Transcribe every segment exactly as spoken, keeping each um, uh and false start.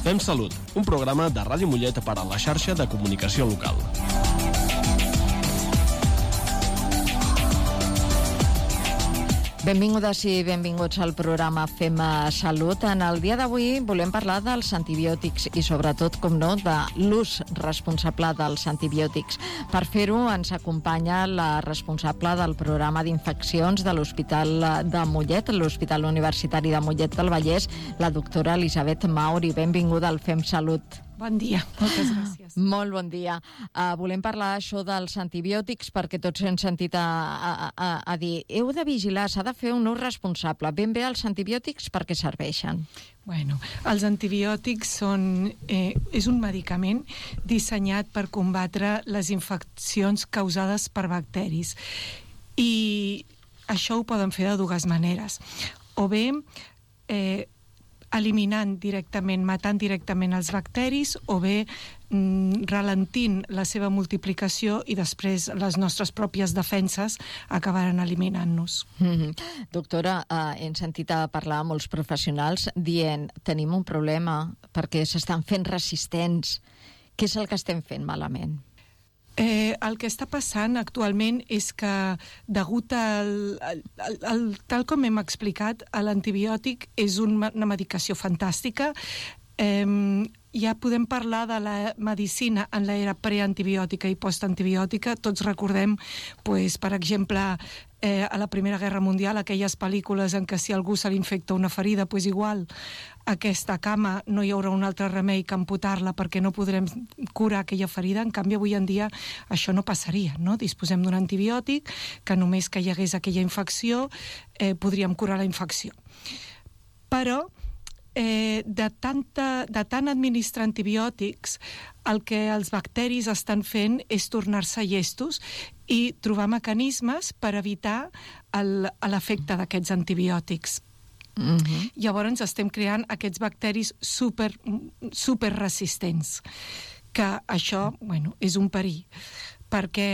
Fem Salut, un programa de Ràdio Mollet per a la xarxa de comunicació local. Benvingudes i benvinguts al programa Fem Salut. En el dia d'avui volem parlar dels antibiòtics i sobretot, com no, de l'ús responsable dels antibiòtics. Per fer-ho ens acompanya la responsable del programa d'infeccions de l'Hospital de Mollet, l'Hospital Universitari de Mollet del Vallès, la doctora Elisabet Mauri. Benvinguda al Fem Salut. Bon dia, moltes gràcies. Molt bon dia. Uh, volem parlar això dels antibiòtics perquè tots hem sentit a, a, a, a dir heu de vigilar, s'ha de fer un ús responsable. Ben bé els antibiòtics per què serveixen? Bueno, els antibiòtics són, eh, és un medicament dissenyat per combatre les infeccions causades per bacteris. I això ho poden fer de dues maneres. O bé eh, eliminant directament, matant directament els bacteris, o bé mm, ralentint la seva multiplicació i després les nostres pròpies defenses acabaran eliminant-nos. Mm-hmm. Doctora, eh, hem sentit a parlar a molts professionals dient tenim un problema perquè s'estan fent resistents. Què és el que estem fent malament? Eh, el que està passant actualment és que, degut al, al, al, al tal com hem explicat, l'antibiòtic és una medicació fantàstica. Eh, ja podem parlar de la medicina en l'era preantibiòtica i postantibiòtica. Tots recordem, pues, per exemple, eh, a la Primera Guerra Mundial, aquelles pel·lícules en què si algú se li infecta una ferida, pues igual aquesta cama no hi haurà un altre remei que amputar-la perquè no podrem curar aquella ferida. En canvi, avui en dia això no passaria, no? Disposem d'un antibiòtic que només que hi hagués aquella infecció eh, podríem curar la infecció. Però Eh, de, tanta, de tant administrar antibiòtics, el que els bacteris estan fent és tornar-se llestos i trobar mecanismes per evitar el, l'efecte d'aquests antibiòtics. Mm-hmm. Llavors estem creant aquests bacteris super, super resistents, que això, bueno, és un perill, perquè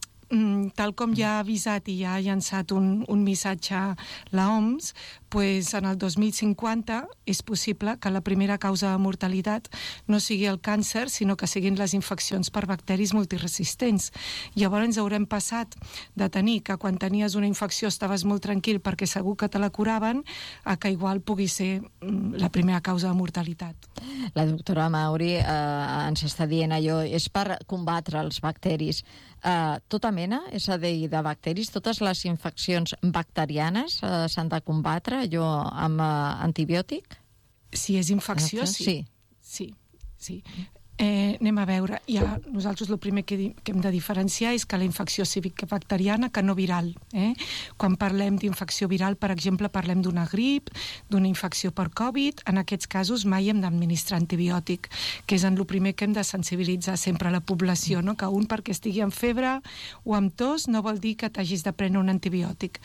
tal com ja ha avisat i ja ha llançat un, un missatge la O M S, pues en el dos mil cinquanta és possible que la primera causa de mortalitat no sigui el càncer, sinó que siguin les infeccions per bacteris multiresistents. Llavors haurem passat de tenir que quan tenies una infecció estaves molt tranquil perquè segur que te la curaven, a que igual pugui ser la primera causa de mortalitat. La doctora Mauri eh, ens està dient allò, és per combatre els bacteris. Eh, tota mena, és a dir, de bacteris, totes les infeccions bacterianes eh, s'han de combatre allò amb eh, antibiòtic? Si és infecció, sí. Sí. Sí, sí. Eh, anem a veure, ja, nosaltres el primer que, di, que hem de diferenciar és que la infecció sigui bacteriana que no viral. Eh? Quan parlem d'infecció viral, per exemple, parlem d'una grip, d'una infecció per Covid. En aquests casos mai hem d'administrar antibiòtic, que és en el primer que hem de sensibilitzar sempre a la població, no? Que un perquè estigui amb febre o amb tos no vol dir que t'hagis de prendre un antibiòtic.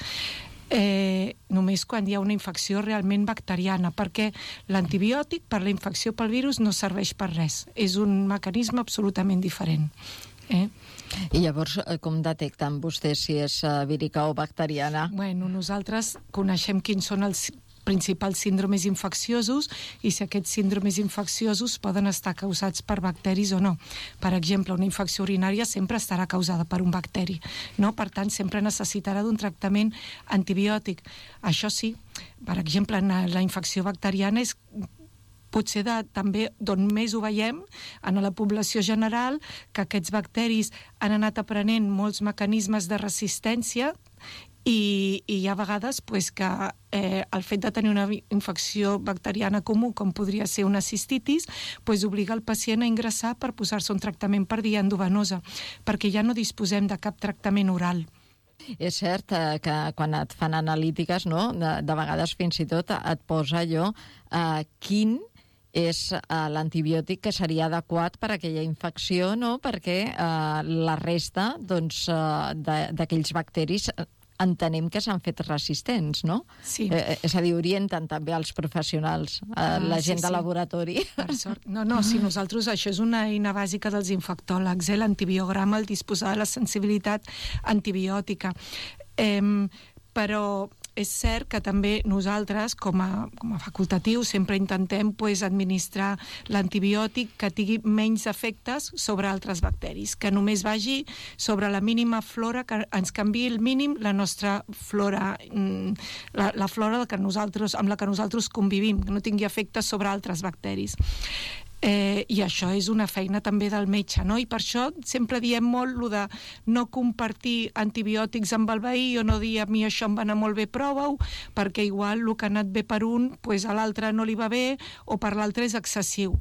Eh, només quan hi ha una infecció realment bacteriana, perquè l'antibiòtic per la infecció pel virus no serveix per res, és un mecanisme absolutament diferent. Eh? I llavors com detecten vostès si és vírica o bacteriana? Bueno, nosaltres coneixem quins són els principals síndromes infecciosos i si aquests síndromes infecciosos poden estar causats per bacteris o no. Per exemple, una infecció urinària sempre estarà causada per un bacteri, no? Per tant, sempre necessitarà d'un tractament antibiòtic. Això sí, per exemple, en la infecció bacteriana és potser de, també d'on més ho veiem en la població general, que aquests bacteris han anat aprenent molts mecanismes de resistència i, i hi ha vegades pues, que eh, el fet de tenir una infecció bacteriana comú, com podria ser una cistitis, pues, obliga el pacient a ingressar per posar-se un tractament per via endovenosa, perquè ja no disposem de cap tractament oral. És cert eh, que quan et fan analítiques, no, de, de vegades fins i tot et posa allò eh, quin és eh, l'antibiòtic que seria adequat per a aquella infecció, no? Perquè eh, la resta doncs, eh, d'aquells bacteris entenem que s'han fet resistents, no? Sí. Eh, és a dir, orienten també els professionals, eh, ah, la gent sí, de laboratori. Sí. Per sort. No, no, si nosaltres, això és una eina bàsica dels infectòlegs, eh, l'antibiograma, el disposar de la sensibilitat antibiòtica. Eh, però és cert que també nosaltres, com a, com a facultatiu, sempre intentem pues, administrar l'antibiòtic que tingui menys efectes sobre altres bacteris, que només vagi sobre la mínima flora, que ens canviï el mínim la nostra flora, la, la flora que nosaltres, amb la que nosaltres convivim, que no tingui efectes sobre altres bacteris. Eh, I això és una feina també del metge, no? I per això sempre diem molt lo de no compartir antibiòtics amb el veí o no dir a mi això em va anar molt bé, prova-ho, perquè igual el que ha anat bé per un, pues a l'altre no li va bé o per l'altre és excessiu.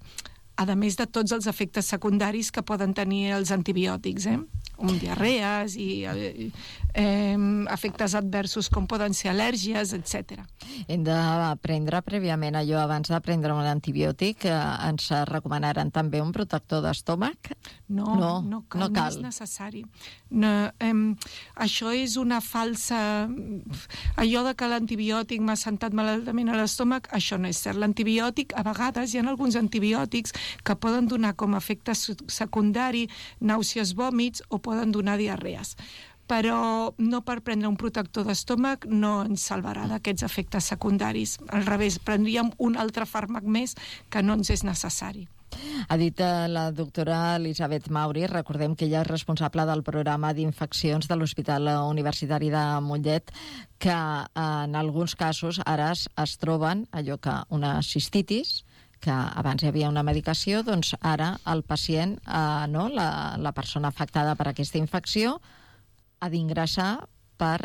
A més de tots els efectes secundaris que poden tenir els antibiòtics, eh? Com diarrees i eh, eh, efectes adversos com poden ser al·lèrgies, etcètera. Hem de prendre prèviament allò, abans de prendre un antibiòtic, eh, ens recomanaran també un protector d'estómac? No, no, no cal, no, cal. no és necessari. No, eh, això és una falsa... Allò de que l'antibiòtic m'ha sentat malament a l'estómac, això no és cert. L'antibiòtic, a vegades hi ha alguns antibiòtics que poden donar com a efecte secundari nàusees, vòmits o poden donar diarrees. Però no per prendre un protector d'estómac no ens salvarà d'aquests efectes secundaris. Al revés, prendríem un altre fàrmac més que no ens és necessari. Ha dit la doctora Elisabet Mauri, recordem que ella és responsable del programa d'infeccions de l'Hospital Universitari de Mollet, que en alguns casos ara es, es troben allò que una cistitis, que abans hi havia una medicació, doncs ara el pacient, eh, no, la, la persona afectada per aquesta infecció, ha d'ingressar per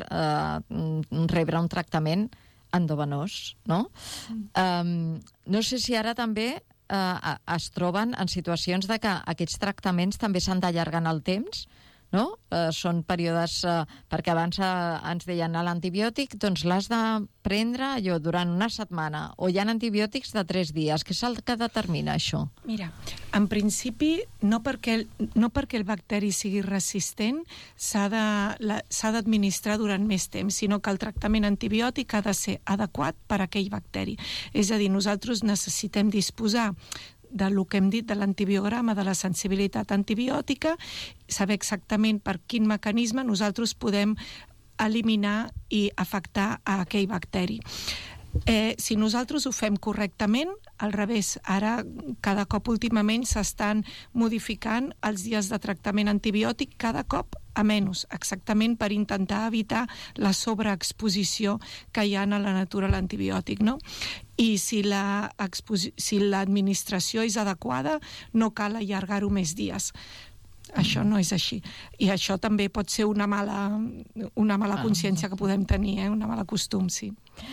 eh, rebre un tractament endovenós, no? Mm. Um, no sé si ara també eh, es troben en situacions de que aquests tractaments també s'han d'allargar en el temps, no? Eh, són períodes, eh, perquè abans eh, ens deien a l'antibiòtic, doncs l'has de prendre allò durant una setmana, o hi ha antibiòtics de tres dies. Què és el que determina això? Mira, en principi, no perquè, no perquè el bacteri sigui resistent s'ha de, la, s'ha d'administrar durant més temps, sinó que el tractament antibiòtic ha de ser adequat per a aquell bacteri. És a dir, nosaltres necessitem disposar del que hem dit de l'antibiograma, de la sensibilitat antibiòtica, saber exactament per quin mecanisme nosaltres podem eliminar i afectar a aquell bacteri. Eh, si nosaltres ho fem correctament, al revés, ara cada cop últimament s'estan modificant els dies de tractament antibiòtic cada cop a menys, exactament per intentar evitar la sobreexposició que hi ha a la natura a l'antibiòtic, no? I si la si l'administració és adequada, no cal allargar-ho més dies. Això no és així. I això també pot ser una mala, una mala consciència que podem tenir, eh? Una mala costum, sí.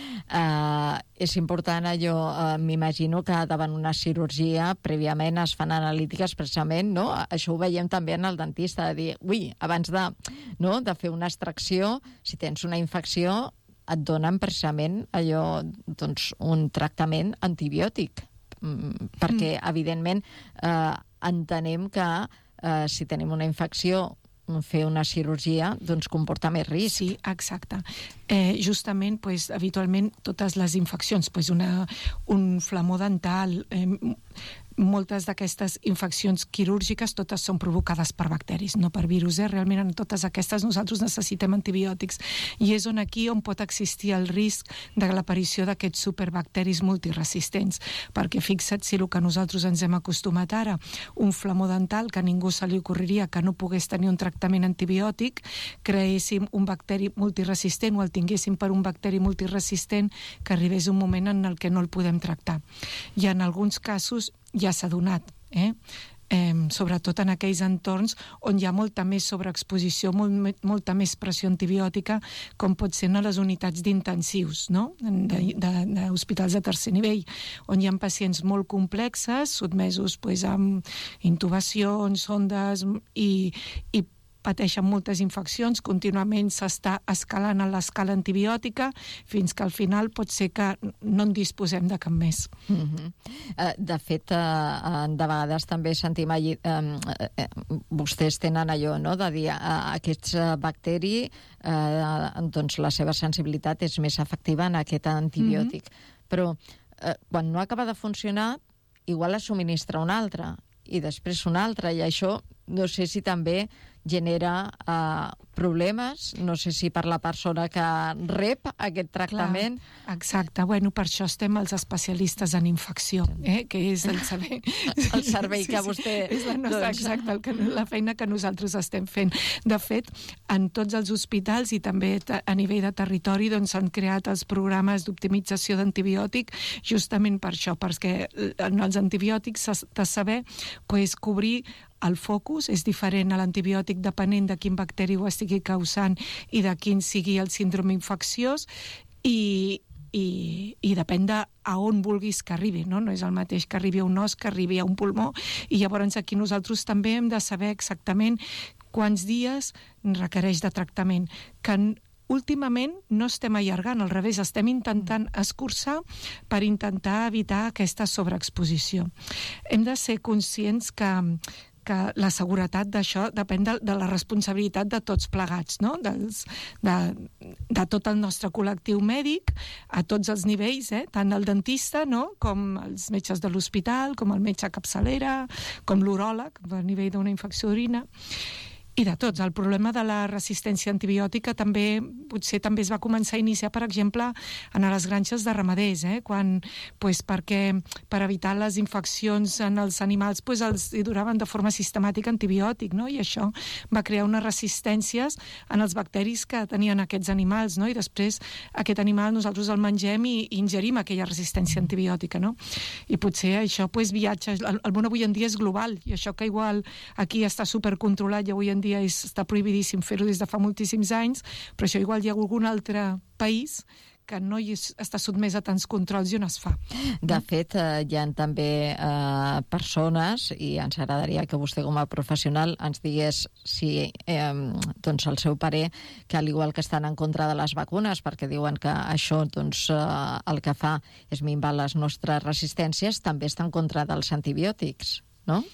Uh, és important allò, uh, m'imagino que davant una cirurgia prèviament es fan analítiques precisament, no? Això ho veiem també en el dentista, de dir, ui, abans de, no, de fer una extracció, si tens una infecció, et donen precisament allò, doncs, un tractament antibiòtic, mm, perquè, mm. evidentment, eh, entenem que eh, si tenim una infecció, fer una cirurgia, doncs comporta més risc. Sí, exacte. Eh, justament, pues, habitualment, totes les infeccions, pues, una, un flamó dental, eh, moltes d'aquestes infeccions quirúrgiques totes són provocades per bacteris, no per virus. Eh? Realment en totes aquestes nosaltres necessitem antibiòtics. I és on aquí on pot existir el risc de l'aparició d'aquests superbacteris multiresistents. Perquè fixa't si el que nosaltres ens hem acostumat ara, un flamó dental que a ningú se li ocorreria que no pogués tenir un tractament antibiòtic, creéssim un bacteri multiresistent o el tinguéssim per un bacteri multiresistent que arribés un moment en el que no el podem tractar. I en alguns casos ja s'ha donat, eh? Eh, sobretot en aquells entorns on hi ha molta més sobreexposició, molt, molta més pressió antibiòtica, com pot ser a les unitats d'intensius, no? d'hospitals de, de, de tercer nivell, on hi ha pacients molt complexes, sotmesos pues, amb intubacions, sondes i, i pateixen moltes infeccions, contínuament s'està escalant a l'escala antibiòtica fins que al final pot ser que no en disposem de cap més. Mm-hmm. De fet, de vegades també sentim allí, eh, vostès tenen allò, no?, de dir eh, aquests bacteris, eh, doncs la seva sensibilitat és més efectiva en aquest antibiòtic. Mm-hmm. Però eh, quan no acaba de funcionar, igual es subministra un altre i després un altre, i això no sé si també genera eh, problemes, no sé si per la persona que rep aquest tractament. Clar, exacte, bueno, per això estem els especialistes en infecció, eh? Que és el saber... el servei que vostè... Sí, és la nostra, doncs... exacte, el que, la feina que nosaltres estem fent. De fet, en tots els hospitals i també a nivell de territori doncs s'han creat els programes d'optimització d'antibiòtic justament per això, perquè en els antibiòtics s'ha de saber pues, cobrir el focus, és diferent a l'antibiòtic depenent de quin bacteri ho estigui causant i de quin sigui el síndrome infecciós i, i, i depèn de a on vulguis que arribi, no? No és el mateix que arribi a un os que arribi a un pulmó i llavors aquí nosaltres també hem de saber exactament quants dies requereix de tractament, que últimament no estem allargant, al revés, estem intentant escurçar per intentar evitar aquesta sobreexposició. Hem de ser conscients que que la seguretat d'això depèn de, de la responsabilitat de tots plegats, no? Dels, de, de tot el nostre col·lectiu mèdic, a tots els nivells, eh? Tant el dentista, no? Com els metges de l'hospital, com el metge capçalera, com l'uròleg, a nivell d'una infecció d'orina, i de tots. El problema de la resistència antibiòtica també, potser també es va començar a iniciar, per exemple, en les granges de ramaders, eh? Quan, pues, perquè per evitar les infeccions en els animals pues, els hi donaven de forma sistemàtica antibiòtic, no? I això va crear unes resistències en els bacteris que tenien aquests animals, no? I després aquest animal nosaltres el mengem i, i ingerim aquella resistència antibiòtica, no? I potser això pues, viatja, el, el món avui en dia és global, i això que igual aquí està supercontrolat i avui en dia és, està prohibidíssim fer-ho des de fa moltíssims anys, però això igual hi ha algun altre país que no hi és, està sotmès a tants controls i on es fa. De fet, eh, hi ha també eh, persones, i ens agradaria que vostè com a professional ens digués si eh, doncs el seu parer, que al igual que estan en contra de les vacunes, perquè diuen que això doncs, eh, el que fa és minvar les nostres resistències, també està en contra dels antibiòtics, no?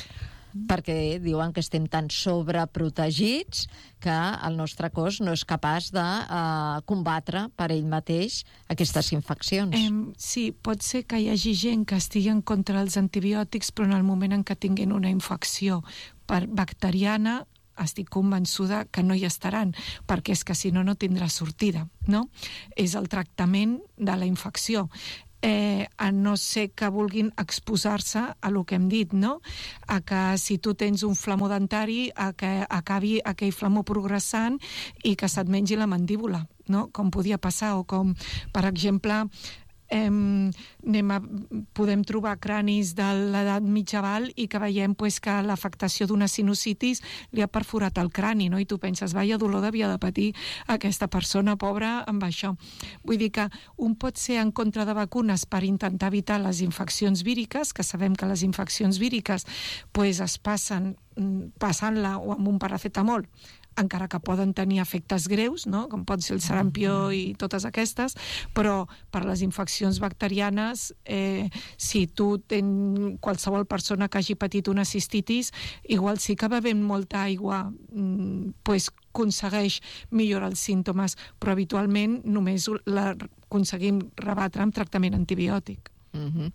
Perquè diuen que estem tan sobreprotegits que el nostre cos no és capaç de eh, combatre per ell mateix aquestes infeccions. Eh, sí, pot ser que hi hagi gent que estigui en contra dels antibiòtics, però en el moment en què tinguin una infecció per bacteriana, estic convençuda que no hi estaran, perquè és que si no, no tindrà sortida, no? És el tractament de la infecció. Eh, a no ser que vulguin exposar-se a lo que hem dit, no? A que si tu tens un flamó dentari, a que acabi aquell flamó progressant i que se't mengi la mandíbula, no? Com podia passar, o com, per exemple, eh, anem a, podem trobar cranis de l'edat mitjaval i que veiem pues, que l'afectació d'una sinusitis li ha perforat el crani, no? I tu penses, vaja dolor devia de patir aquesta persona pobra amb això. Vull dir que un pot ser en contra de vacunes per intentar evitar les infeccions víriques, que sabem que les infeccions víriques pues, es passen passant-la o amb un paracetamol, encara que poden tenir efectes greus, no? Com pot ser el sarampió i totes aquestes, però per les infeccions bacterianes, eh, si tu tens qualsevol persona que hagi patit una cistitis, igual sí que bevent molta aigua mm, pues, aconsegueix millorar els símptomes, però habitualment només la aconseguim rebatre amb tractament antibiòtic. Uh-huh.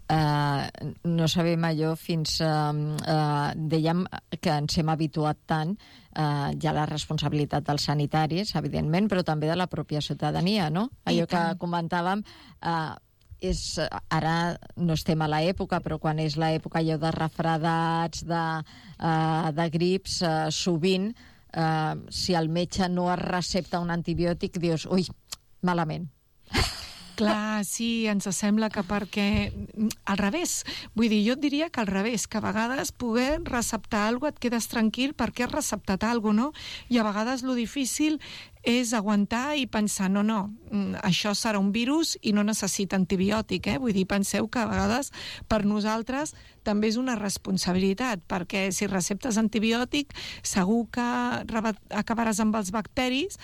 Uh, no sabem allò fins... Uh, uh, dèiem que ens hem habituat tant uh, ja la responsabilitat dels sanitaris, evidentment, però també de la pròpia ciutadania, no? Allò que comentàvem... Uh, és, ara no estem a l'època, però quan és l'època allò de refredats, de, uh, de grips, uh, sovint, uh, si el metge no es recepta un antibiòtic, dius, ui, malament. Clar, sí, ens sembla que perquè... Al revés, vull dir, jo et diria que al revés, que a vegades poder receptar alguna cosa et quedes tranquil perquè has receptat alguna cosa, no? I a vegades lo difícil és aguantar i pensar, no, no, això serà un virus i no necessita antibiòtic, eh? Vull dir, penseu que a vegades per nosaltres també és una responsabilitat, perquè si receptes antibiòtic segur que acabaràs amb els bacteris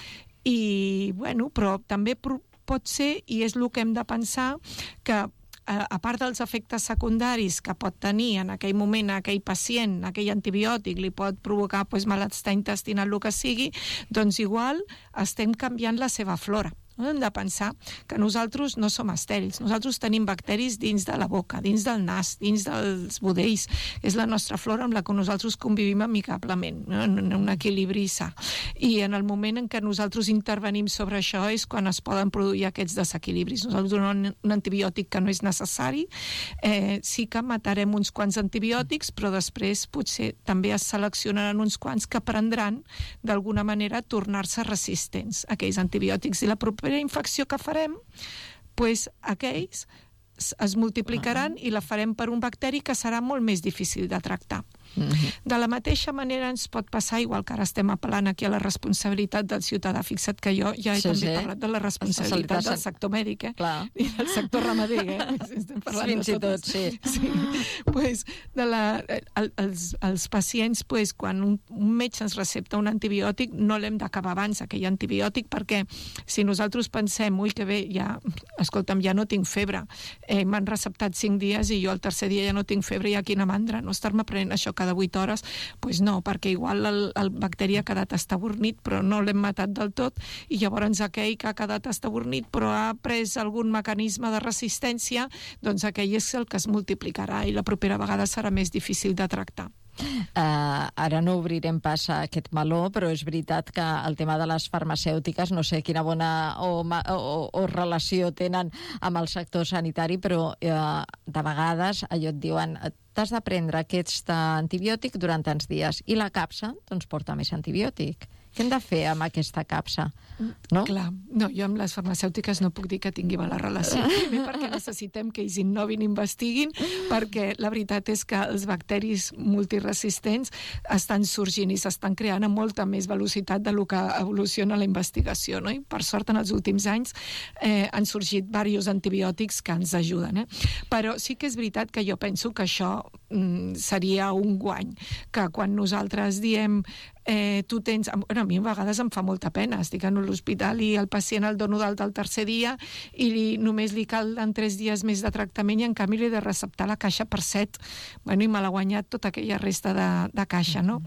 i, bueno, però també pot ser, i és el que hem de pensar, que a part dels efectes secundaris que pot tenir en aquell moment aquell pacient, aquell antibiòtic li pot provocar pues, malestar intestinal, el que sigui, doncs igual estem canviant la seva flora. No? Hem de pensar que nosaltres no som estèrils, nosaltres tenim bacteris dins de la boca, dins del nas, dins dels budells, és la nostra flora amb la que nosaltres convivim amigablement, no? En un equilibri sa. I en el moment en què nosaltres intervenim sobre això és quan es poden produir aquests desequilibris. Nosaltres donem un antibiòtic que no és necessari, eh, sí que matarem uns quants antibiòtics, però després potser també es seleccionaran uns quants que prendran d'alguna manera tornar-se resistents a aquells antibiòtics. I la propera infecció que farem, pues, aquells es multiplicaran i la farem per un bacteri que serà molt més difícil de tractar. Mm-hmm. De la mateixa manera ens pot passar, igual que ara estem apel·lant aquí a la responsabilitat del ciutadà. Fixa't que jo ja he sí, també sí. parlat de la responsabilitat del sector mèdic, eh? Clar. I del sector ramader, eh? Estem parlant Fins de i tot, sí. sí. Pues, de la, el, els, els pacients, pues, quan un, un metge ens recepta un antibiòtic, no l'hem d'acabar abans, aquell antibiòtic, perquè si nosaltres pensem, ui, que bé, ja, escolta'm, ja no tinc febre, eh, m'han receptat cinc dies i jo el tercer dia ja no tinc febre, ja quina mandra, no estar-me prenent això cada vuit hores, doncs no, perquè igual el, el bacteri ha quedat estabornit però no l'hem matat del tot i llavors aquell que ha quedat estabornit però ha pres algun mecanisme de resistència, doncs aquell és el que es multiplicarà i la propera vegada serà més difícil de tractar. Uh, ara no obrirem pas a aquest meló, però és veritat que el tema de les farmacèutiques, no sé quina bona o, o, o relació tenen amb el sector sanitari, però uh, de vegades allò et diuen t'has de prendre aquest antibiòtic durant tants dies i la capsa doncs porta més antibiòtic. Què hem de fer amb aquesta capsa? No? Clar, no, jo amb les farmacèutiques no puc dir que tingui mala relació. Primer perquè necessitem que ells innovin, investiguin, perquè la veritat és que els bacteris multiresistents estan sorgint i s'estan creant a molta més velocitat de lo que evoluciona la investigació, no? I per sort en els últims anys eh, han sorgit diversos antibiòtics que ens ajuden, eh? Però sí que és veritat que jo penso que això mm, seria un guany, que quan nosaltres diem Eh, tu tens... Bueno, a mi a vegades em fa molta pena. Estic en l'hospital i el pacient el dono d'alta el tercer dia i li, només li calen tres dies més de tractament i en canvi li he de receptar la caixa per set. Bueno, i me l'ha guanyat tota aquella resta de, de caixa, no?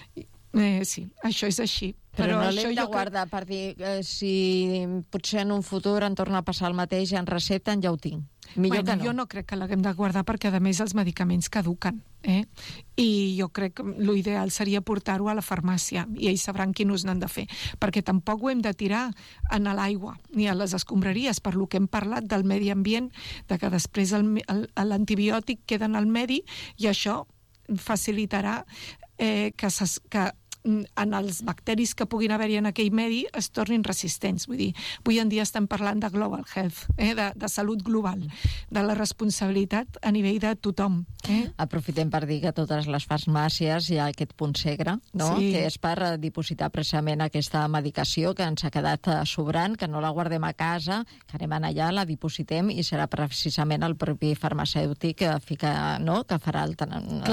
Eh, sí, això és així. Però, però no l'hem de jo... guardar per dir eh, si potser en un futur en torna a passar el mateix i en recepten, ja ho tinc. Millor bueno, que no. Jo no crec que l'haguem de guardar perquè, a més, els medicaments caduquen. Eh? I jo crec que l'ideal seria portar-ho a la farmàcia i ells sabran quin ús n'han de fer. Perquè tampoc ho hem de tirar en l'aigua ni a les escombraries, per lo que hem parlat del medi ambient, de que després l'antibiòtic queda en el medi i això facilitarà eh, que, ses, que en els bacteris que puguin haver-hi en aquell medi es tornin resistents. Vull dir, avui en dia estem parlant de global health, eh? de, de salut global, de la responsabilitat a nivell de tothom. Eh? Aprofitem per dir que a totes les farmàcies hi ha aquest punt segre, no? Sí. Que és per dipositar precisament aquesta medicació que ens ha quedat sobrant, que no la guardem a casa, que anem allà, la dipositem i serà precisament el propi farmacèutic que, fica, no? que farà el,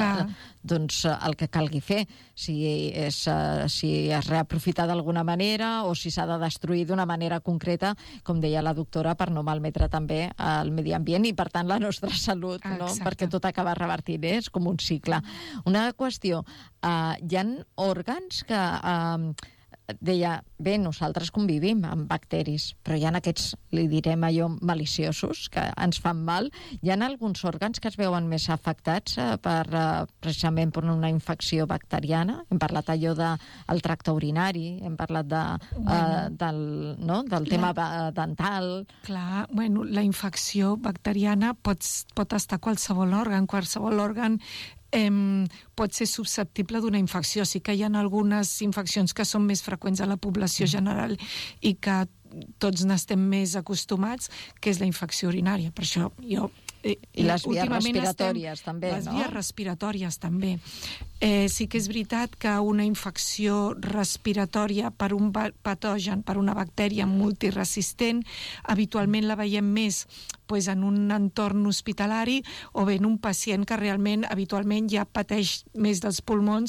doncs, el que calgui fer. Si és si es reaprofita d'alguna manera o si s'ha de destruir d'una manera concreta, com deia la doctora, per no malmetre també el medi ambient i, per tant, la nostra salut, no? Perquè tot acaba revertint, eh? És com un cicle. Una qüestió, uh, hi ha òrgans que... Uh, deia, bé, nosaltres convivim amb bacteris, però hi ha aquests, li direm allò, maliciosos, que ens fan mal. Hi ha alguns òrgans que es veuen més afectats eh, per, eh, precisament per una infecció bacteriana. Hem parlat allò del tracte urinari, hem parlat de, bueno, eh, del, no? del tema la... dental. Clar, bueno, la infecció bacteriana pot, pot estar a qualsevol òrgan, qualsevol òrgan Eh, pot ser susceptible d'una infecció. Sí que hi ha algunes infeccions que són més freqüents a la població general i que tots n'estem més acostumats, que és la infecció urinària. Per això jo... Eh, I les vies respiratòries estem, també, les no? Les vies respiratòries també. Eh, sí que és veritat que una infecció respiratòria per un patogen, per una bactèria multiresistent, habitualment la veiem més pues, en un entorn hospitalari o bé en un pacient que realment habitualment ja pateix més dels pulmons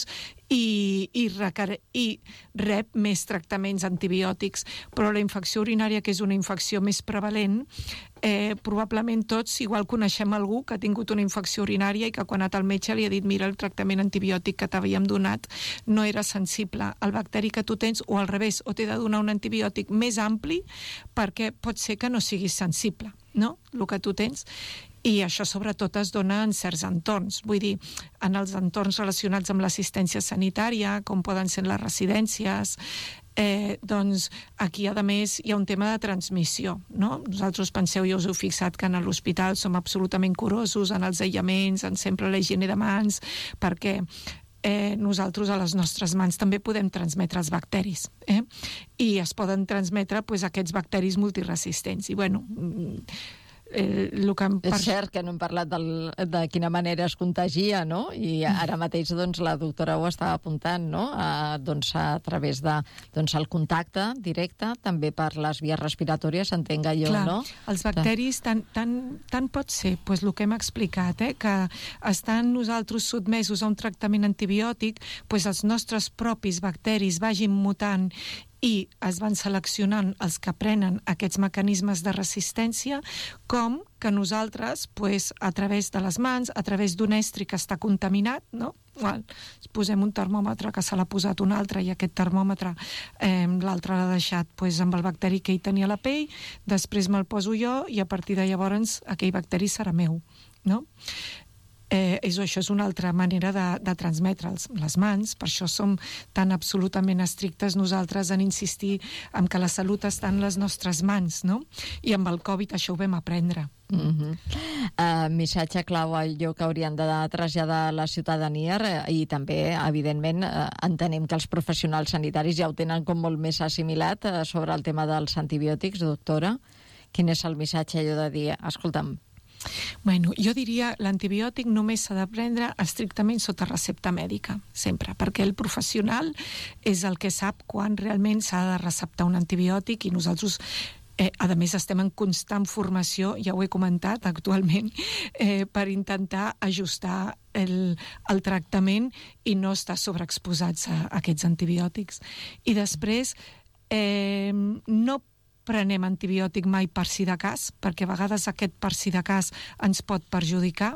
i, i, requer, i rep més tractaments antibiòtics. Però la infecció urinària, que és una infecció més prevalent, eh, probablement tots igual coneixem algú que ha tingut una infecció urinària i que quan ha anat al metge li ha dit mira, el tractament antibiòtic que t'havíem donat no era sensible al bacteri que tu tens, o al revés, o t'he de donar un antibiòtic més ampli perquè pot ser que no siguis sensible, no?, el que tu tens. I això sobretot es dona en certs entorns, vull dir, en els entorns relacionats amb l'assistència sanitària, com poden ser les residències. Eh, doncs aquí, a més, hi ha un tema de transmissió, no? Vosaltres penseu, ja us heu fixat que en l'hospital som absolutament curosos en els aïllaments, en sempre la higiene de mans, perquè eh, nosaltres a les nostres mans també podem transmetre els bacteris, eh? I es poden transmetre pues, aquests bacteris multiresistents. I bueno... Eh, el que em... És cert que no hem parlat del, de quina manera es contagia, no? I ara mateix doncs, la doctora ho estava apuntant, no? A, doncs, a través de doncs, el contacte directe, també per les vies respiratòries, entenga jo, Clar, no? Els bacteris, tant, tant, tant pot ser pues, el que hem explicat, eh? Que estan nosaltres sotmesos a un tractament antibiòtic, pues, els nostres propis bacteris vagin mutant i es van seleccionant els que prenen aquests mecanismes de resistència, com que nosaltres, pues, a través de les mans, a través d'un estri que està contaminat, no? Well, posem un termòmetre que se l'ha posat un altre i aquest termòmetre eh, l'altre l'ha deixat pues, amb el bacteri que hi tenia a la pell, després me'l poso jo i a partir de llavors aquell bacteri serà meu, no? Eh, és, això és una altra manera de, de transmetre els, les mans, per això som tan absolutament estrictes nosaltres en insistir en que la salut està en les nostres mans, no? I amb el Covid això ho vam aprendre. Uh-huh. Uh, missatge clau allò que haurien de traslladar a la ciutadania uh, i també, evidentment, uh, entenem que els professionals sanitaris ja ho tenen com molt més assimilat uh, sobre el tema dels antibiòtics, doctora. Quin és el missatge allò de dir, escolta'm, Bueno, jo diria l'antibiòtic només s'ha de prendre estrictament sota recepta mèdica, sempre, perquè el professional és el que sap quan realment s'ha de receptar un antibiòtic i nosaltres, eh, a més, estem en constant formació, ja ho he comentat actualment, eh, per intentar ajustar el, el tractament i no estar sobreexposats a, a aquests antibiòtics. I després, eh, no prenem antibiòtic mai per si de cas, perquè a vegades aquest per si de cas ens pot perjudicar,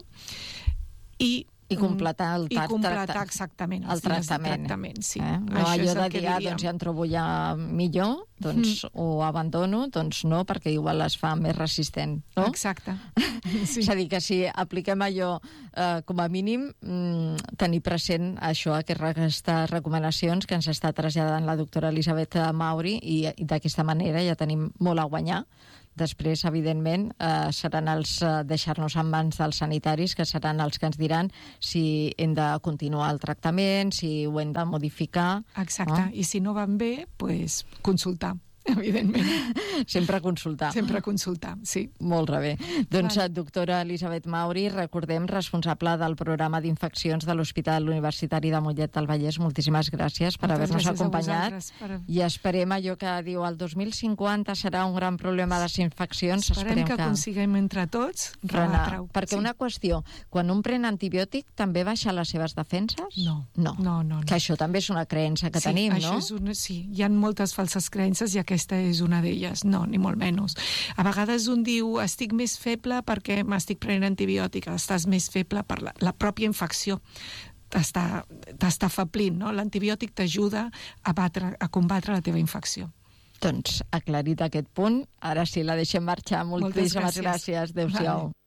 i I completar el I completar exactament el tractament. tractament sí. Eh? No Això allò és de el que dir, ah, diríem. doncs ja em trobo ja millor, doncs mm. ho abandono, doncs no, perquè igual es fa més resistent, no? Exacte. Sí. És a dir, que si apliquem allò eh, com a mínim, mm, tenir present això, aquestes recomanacions que ens està traslladant la doctora Elisabet Mauri, i, i d'aquesta manera ja tenim molt a guanyar. Després, evidentment, eh, seran els eh, deixar-nos en mans dels sanitaris, que seran els que ens diran si hem de continuar el tractament, si ho hem de modificar. Exacte, no? I si no van bé, pues, consultar, evidentment. Sempre consultar. Sempre consultar, sí. Molt bé. Doncs, Vale. doctora Elisabet Mauri, recordem, responsable del programa d'infeccions de l'Hospital Universitari de Mollet del Vallès, moltíssimes gràcies per haver-nos acompanyat. Per... I esperem allò que diu el dos mil cinquanta serà un gran problema de infeccions. Esperem, esperem que, que aconseguim entre tots rebatre-ho. Perquè sí. Una qüestió, quan un pren antibiòtic també baixa les seves defenses? No. No. no, no, no. Que això també és una creença que sí, tenim, això no? És una, sí, hi ha moltes falses creences i aquesta és una d'elles. No, ni molt menys. A vegades un diu, estic més feble perquè m'estic prenent antibiòtic, estàs més feble per la, la pròpia infecció. T'està, t'està afeblint, no? L'antibiòtic t'ajuda a, batre, a combatre la teva infecció. Doncs, aclarit aquest punt, ara sí la deixem marxar. Moltíssimes gràcies. gràcies. Adéu-siau. Vale.